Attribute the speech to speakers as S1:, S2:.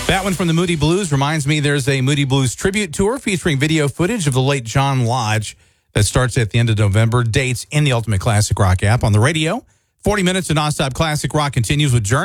S1: That one from the Moody Blues reminds me there's a Moody Blues tribute tour featuring video footage of the late John Lodge that starts at the end of November. Dates in the Ultimate Classic Rock app. On the radio, 40 minutes of nonstop classic rock continues with Journey.